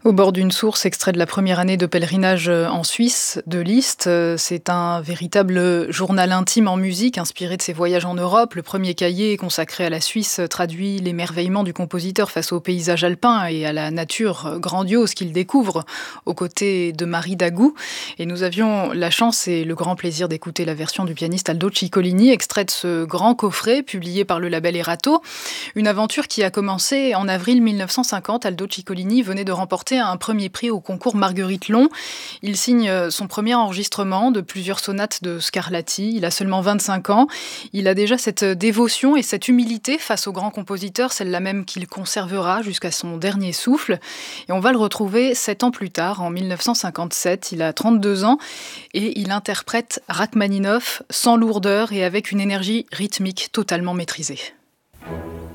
Au bord d'une source, extrait de la première année de pèlerinage en Suisse de Liszt. C'est un véritable journal intime en musique, inspiré de ses voyages en Europe. Le premier cahier consacré à la Suisse traduit l'émerveillement du compositeur face au paysage alpin et à la nature grandiose qu'il découvre aux côtés de Marie Dagou. Et nous avions la chance et le grand plaisir d'écouter la version du pianiste Aldo Ciccolini, extrait de ce grand coffret publié par le label Erato. Une aventure qui a commencé en avril 1950. Aldo Ciccolini venait de remporter un premier prix au concours Marguerite Long. Il signe son premier enregistrement de plusieurs sonates de Scarlatti. Il a seulement 25 ans. Il a déjà cette dévotion et cette humilité face au grand compositeur, celle-là même qu'il conservera jusqu'à son dernier souffle. Et on va le retrouver 7 ans plus tard, en 1957. Il a 32 ans et il interprète Rachmaninoff sans lourdeur et avec une énergie rythmique totalement maîtrisée.